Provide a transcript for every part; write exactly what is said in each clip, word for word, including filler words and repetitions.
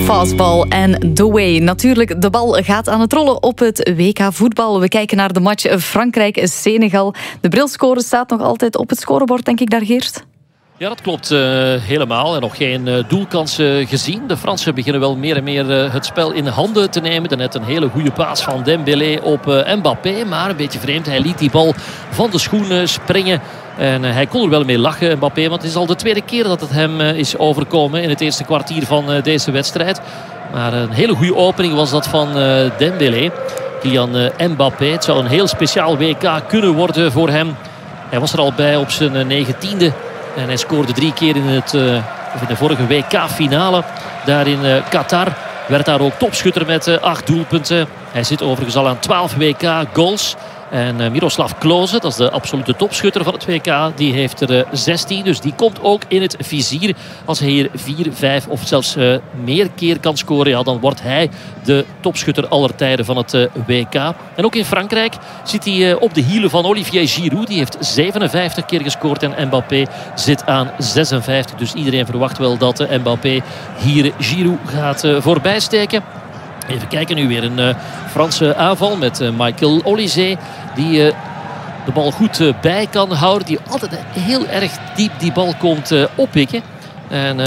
Fastball en The Way. Natuurlijk, de bal gaat aan het rollen op het W K voetbal. We kijken naar de match Frankrijk-Senegal. De brilscore staat nog altijd op het scorebord, denk ik daar, Geert? Ja, dat klopt uh, helemaal. En nog geen uh, doelkansen gezien. De Fransen beginnen wel meer en meer uh, het spel in handen te nemen. Daarnet een hele goede paas van Dembélé op uh, Mbappé. Maar een beetje vreemd. Hij liet die bal van de schoenen springen. En uh, hij kon er wel mee lachen, Mbappé. Want het is al de tweede keer dat het hem uh, is overkomen in het eerste kwartier van uh, deze wedstrijd. Maar een hele goede opening was dat van uh, Dembélé. Kylian uh, Mbappé. Het zou een heel speciaal W K kunnen worden voor hem. Hij was er al bij op zijn uh, negentiende. En hij scoorde drie keer in, het, uh, in de vorige W K-finale. Daar in uh, Qatar werd daar ook topschutter met uh, acht doelpunten. Hij zit overigens al aan twaalf W K-goals. En uh, Miroslav Klose, dat is de absolute topschutter van het W K, die heeft er uh, zestien. Dus die komt ook in het vizier. Als hij hier vier, vijf of zelfs uh, meer keer kan scoren, ja, dan wordt hij de topschutter aller tijden van het uh, W K. En ook in Frankrijk zit hij uh, op de hielen van Olivier Giroud. Die heeft zevenenvijftig keer gescoord en Mbappé zit aan zesenvijftig. Dus iedereen verwacht wel dat uh, Mbappé hier Giroud gaat uh, voorbij steken. Even kijken, nu weer een uh, Franse aanval met uh, Michael Olise. Die uh, de bal goed uh, bij kan houden. Die altijd heel erg diep die bal komt uh, oppikken. En uh,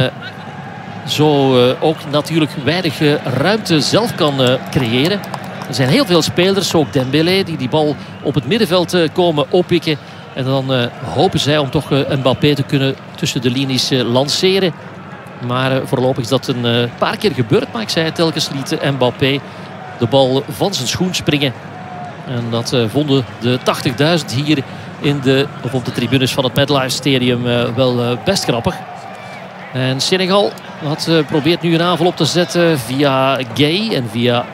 zo uh, ook natuurlijk weinig uh, ruimte zelf kan uh, creëren. Er zijn heel veel spelers, ook Dembélé, die die bal op het middenveld uh, komen oppikken. En dan uh, hopen zij om toch uh, Mbappé te kunnen tussen de linies uh, lanceren. Maar uh, voorlopig is dat een uh, paar keer gebeurd. Maar ik zei het, telkens liet Mbappé de bal van zijn schoen springen. En dat uh, vonden de tachtigduizend hier in de, of op de tribunes van het MetLife Stadium uh, wel uh, best grappig. En Senegal had, uh, probeert nu een aanval op te zetten via Gay en via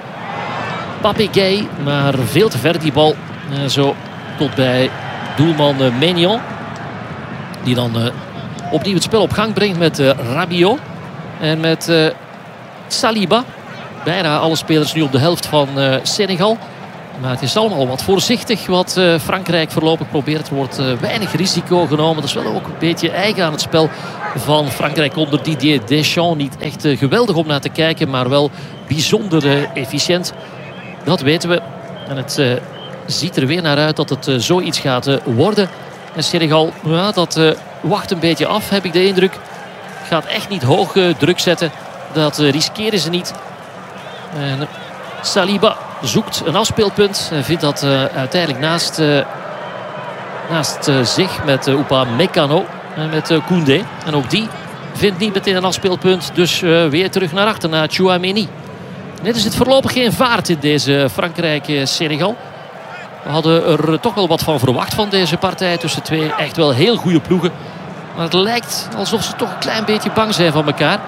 Pape Gay. Maar veel te ver die bal. Uh, zo tot bij doelman uh, Maignan. Die dan uh, opnieuw het spel op gang brengt met uh, Rabiot. En met uh, Saliba. Bijna alle spelers nu op de helft van uh, Senegal. Maar het is allemaal wat voorzichtig wat uh, Frankrijk voorlopig probeert. Er wordt uh, weinig risico genomen. Dat is wel ook een beetje eigen aan het spel van Frankrijk onder Didier Deschamps. Niet echt uh, geweldig om naar te kijken, maar wel bijzonder uh, efficiënt. Dat weten we. En het uh, ziet er weer naar uit dat het uh, zoiets gaat uh, worden. En Senegal, ja, dat uh, wacht een beetje af, heb ik de indruk. Gaat echt niet hoog uh, druk zetten. Dat uh, riskeren ze niet. En uh, Saliba zoekt een afspeelpunt. En vindt dat uh, uiteindelijk naast, uh, naast uh, zich met uh, Upamecano en met uh, Koundé. En ook die vindt niet meteen een afspeelpunt. Dus uh, weer terug naar achter, naar Tchouaméni. Net is het voorlopig geen vaart in deze Frankrijk-Senegal. We hadden er toch wel wat van verwacht van deze partij. Tussen twee echt wel heel goede ploegen. Maar het lijkt alsof ze toch een klein beetje bang zijn van elkaar.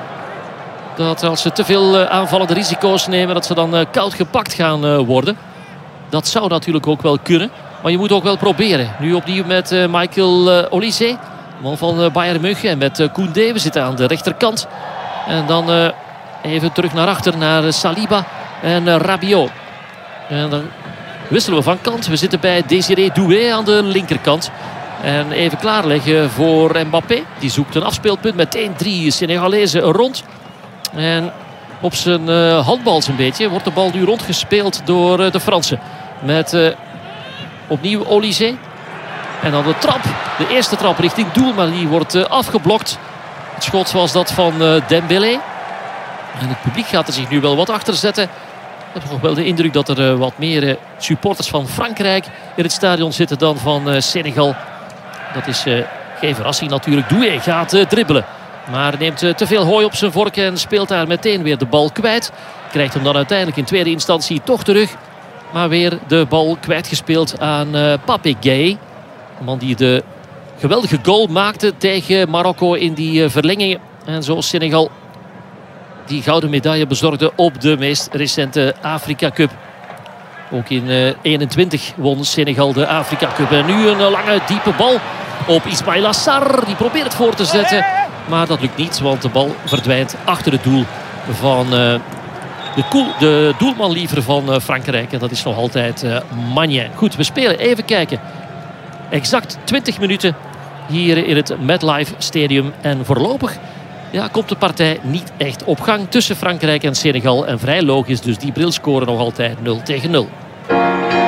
Dat als ze te veel aanvallende risico's nemen, dat ze dan koud gepakt gaan worden. Dat zou natuurlijk ook wel kunnen. Maar je moet ook wel proberen. Nu opnieuw met Michael Olise. Man van Bayern München. En met Koundé. We zitten aan de rechterkant. En dan even terug naar achter naar Saliba en Rabiot. En dan wisselen we van kant. We zitten bij Désiré Doué aan de linkerkant. En even klaarleggen voor Mbappé. Die zoekt een afspeelpunt. Meteen drie Senegalezen rond. En op zijn uh, handbal een beetje wordt de bal nu rondgespeeld door uh, de Fransen. Met uh, opnieuw Olise. En dan de trap. De eerste trap richting doel. Maar die wordt uh, afgeblokt. Het schot was dat van uh, Dembélé. En het publiek gaat er zich nu wel wat achter zetten. Ik heb nog wel de indruk dat er uh, wat meer uh, supporters van Frankrijk in het stadion zitten dan van uh, Senegal. Dat is uh, geen verrassing natuurlijk. Doué gaat uh, dribbelen. Maar neemt uh, te veel hooi op zijn vork en speelt daar meteen weer de bal kwijt. Krijgt hem dan uiteindelijk in tweede instantie toch terug. Maar weer de bal kwijtgespeeld aan uh, Pape Gay. De man die de geweldige goal maakte tegen Marokko in die uh, verlengingen. En zo Senegal die gouden medaille bezorgde op de meest recente Afrika Cup. Ook in uh, eenentwintig won Senegal de Afrika Cup. En nu een uh, lange diepe bal op Ismaïla Sarr. Die probeert het voor te zetten. Maar dat lukt niet, want de bal verdwijnt achter het doel van uh, de, koel, de doelman liever van uh, Frankrijk. En dat is nog altijd uh, Maignan. Goed, we spelen. Even kijken. Exact twintig minuten hier in het MetLife Stadium. En voorlopig ja, komt de partij niet echt op gang tussen Frankrijk en Senegal. En vrij logisch, dus die brilscore nog altijd nul tegen nul.